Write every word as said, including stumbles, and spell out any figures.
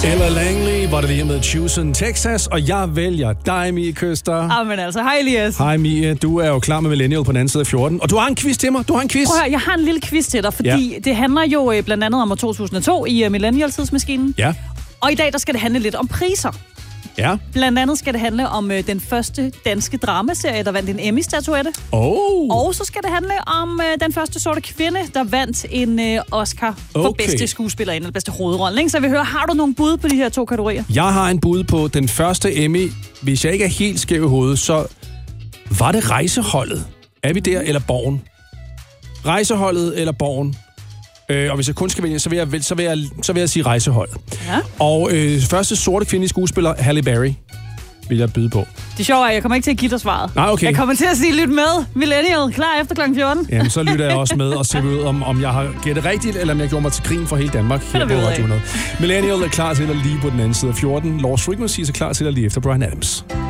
Ella Langley var det lige med Houston, Texas, og jeg vælger dig, Mie Køster. Ah, men altså, hej Elias. Hej Mie, du er jo klar med Millennial på den anden side af fjorten, og du har en quiz til mig, du har en quiz. Prøv at høre, jeg har en lille quiz til dig, fordi ja. det handler jo øh, blandt andet om år to tusind og to i uh, Millennial-tidsmaskinen. Ja. Og i dag, der skal det handle lidt om priser. Ja. Blandt andet skal det handle om øh, den første danske dramaserie, der vandt en Emmy-statuette. Oh. Og så skal det handle om øh, den første sorte kvinde, der vandt en øh, Oscar for Okay. bedste skuespillerinde, eller bedste hovedrolle. Ikke? Så jeg vil høre, har du nogle bud på de her to kategorier? Jeg har en bud på den første Emmy. Hvis jeg ikke er helt skæv i hovedet, så var det Rejseholdet. Er vi der, eller Borgen? Rejseholdet eller Borgen? Øh, og hvis jeg kun skal vælge, så vil jeg, så vil jeg, så vil jeg sige Rejseholdet. Ja. Og øh, første sorte kvindelige skuespiller, Halle Berry, vil jeg byde på. Det sjove er, at jeg kommer ikke til at give dig svaret. Nej, okay. Jeg kommer til at sige lidt med. Millennial, klar efter klokken fjorten. Jamen, så lytter jeg også med og ser ud, om, om jeg har gættet rigtigt, eller om jeg gjorde mig til grin for hele Danmark. Her på Radio hundrede. Millennial er klar til at lige på den anden side af fjorten. Lost Frequencies er klar til at lige efter Bryan Adams.